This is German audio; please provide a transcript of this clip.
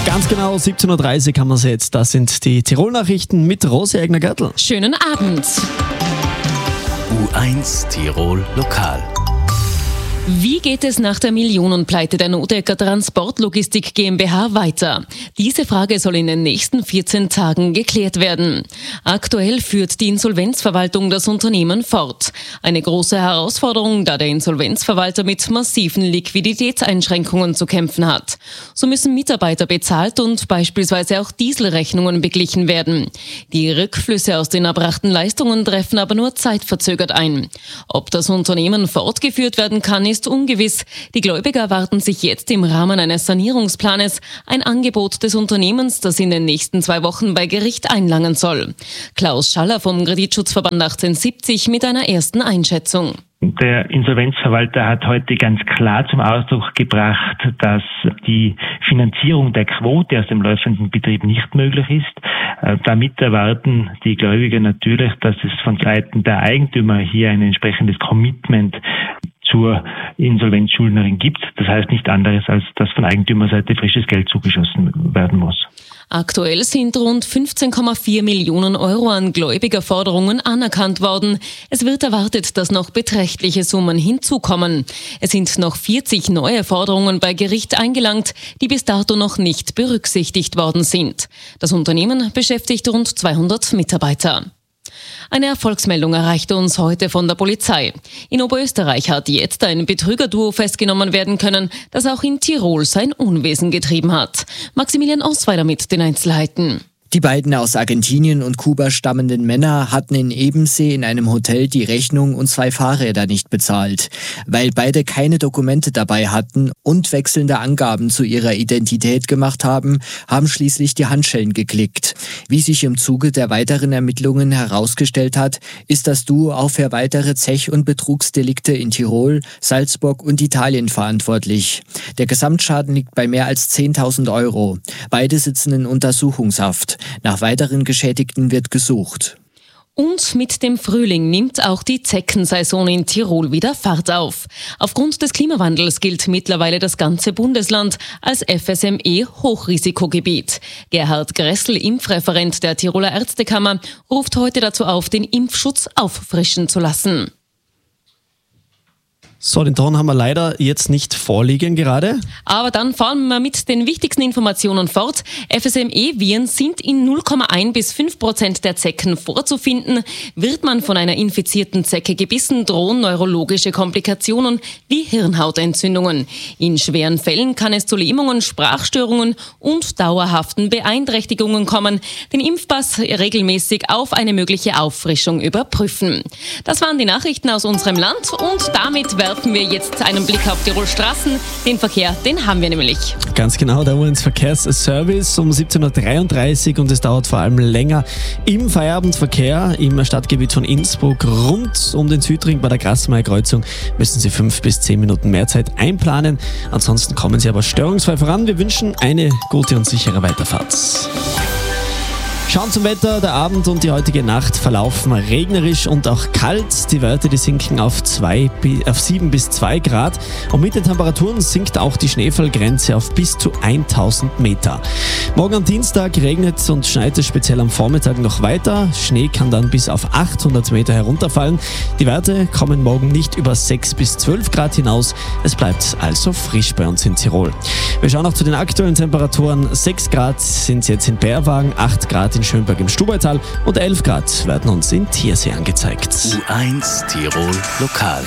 Ganz genau, 17.30 Uhr haben wir es jetzt. Das sind die Tirol-Nachrichten mit Rosi Egner-Görtl. Schönen Abend. U1 Tirol Lokal. Wie geht es nach der Millionenpleite der Nodecker Transportlogistik GmbH weiter? Diese Frage soll in den nächsten 14 Tagen geklärt werden. Aktuell führt die Insolvenzverwaltung das Unternehmen fort. Eine große Herausforderung, da der Insolvenzverwalter mit massiven Liquiditätseinschränkungen zu kämpfen hat. So müssen Mitarbeiter bezahlt und beispielsweise auch Dieselrechnungen beglichen werden. Die Rückflüsse aus den erbrachten Leistungen treffen aber nur zeitverzögert ein. Ob das Unternehmen fortgeführt werden kann, ist ungewiss. Die Gläubiger erwarten sich jetzt im Rahmen eines Sanierungsplanes ein Angebot des Unternehmens, das in den nächsten 2 Wochen bei Gericht einlangen soll. Klaus Schaller vom Kreditschutzverband 1870 mit einer ersten Einschätzung. Der Insolvenzverwalter hat heute ganz klar zum Ausdruck gebracht, dass die Finanzierung der Quote aus dem laufenden Betrieb nicht möglich ist. Damit erwarten die Gläubiger natürlich, dass es von Seiten der Eigentümer hier ein entsprechendes Commitment zur Insolvenzschuldnerin gibt. Das heißt nicht anderes, als dass von Eigentümerseite frisches Geld zugeschossen werden muss. Aktuell sind rund 15,4 Millionen Euro an Gläubigerforderungen anerkannt worden. Es wird erwartet, dass noch beträchtliche Summen hinzukommen. Es sind noch 40 neue Forderungen bei Gericht eingelangt, die bis dato noch nicht berücksichtigt worden sind. Das Unternehmen beschäftigt rund 200 Mitarbeiter. Eine Erfolgsmeldung erreichte uns heute von der Polizei. In Oberösterreich hat jetzt ein Betrügerduo festgenommen werden können, das auch in Tirol sein Unwesen getrieben hat. Maximilian Osweiler mit den Einzelheiten. Die beiden aus Argentinien und Kuba stammenden Männer hatten in Ebensee in einem Hotel die Rechnung und 2 Fahrräder nicht bezahlt. Weil beide keine Dokumente dabei hatten und wechselnde Angaben zu ihrer Identität gemacht haben, haben schließlich die Handschellen geklickt. Wie sich im Zuge der weiteren Ermittlungen herausgestellt hat, ist das Duo auch für weitere Zech- und Betrugsdelikte in Tirol, Salzburg und Italien verantwortlich. Der Gesamtschaden liegt bei mehr als 10.000 Euro. Beide sitzen in Untersuchungshaft. Nach weiteren Geschädigten wird gesucht. Und mit dem Frühling nimmt auch die Zeckensaison in Tirol wieder Fahrt auf. Aufgrund des Klimawandels gilt mittlerweile das ganze Bundesland als FSME-Hochrisikogebiet. Gerhard Gressel, Impfreferent der Tiroler Ärztekammer, ruft heute dazu auf, den Impfschutz auffrischen zu lassen. So, den Ton haben wir leider jetzt nicht vorliegen gerade. Aber dann fahren wir mit den wichtigsten Informationen fort. FSME-Viren sind in 0,1 bis 5% der Zecken vorzufinden. Wird man von einer infizierten Zecke gebissen, drohen neurologische Komplikationen wie Hirnhautentzündungen. In schweren Fällen kann es zu Lähmungen, Sprachstörungen und dauerhaften Beeinträchtigungen kommen. Den Impfpass regelmäßig auf eine mögliche Auffrischung überprüfen. Das waren die Nachrichten aus unserem Land und damit werfen wir jetzt einen Blick auf Tirol Straßen. Den Verkehr, den haben wir nämlich. Ganz genau, der U1-Verkehrsservice um 17.33 Uhr und es dauert vor allem länger im Feierabendverkehr im Stadtgebiet von Innsbruck. Rund um den Südring bei der Grasmeier-Kreuzung müssen Sie 5 bis 10 Minuten mehr Zeit einplanen. Ansonsten kommen Sie aber störungsfrei voran. Wir wünschen eine gute und sichere Weiterfahrt. Schauen zum Wetter. Der Abend und die heutige Nacht verlaufen regnerisch und auch kalt. Die Werte, die sinken auf 7 bis 2 Grad. Und mit den Temperaturen sinkt auch die Schneefallgrenze auf bis zu 1000 Meter. Morgen am Dienstag regnet und schneit es speziell am Vormittag noch weiter. Schnee kann dann bis auf 800 Meter herunterfallen. Die Werte kommen morgen nicht über 6 bis 12 Grad hinaus. Es bleibt also frisch bei uns in Tirol. Wir schauen auch zu den aktuellen Temperaturen. 6 Grad sind es jetzt in Bärwagen, 8 Grad in Schönberg im Stubaital und 11 Grad werden uns in Tiersee angezeigt. U1 Tirol Lokal.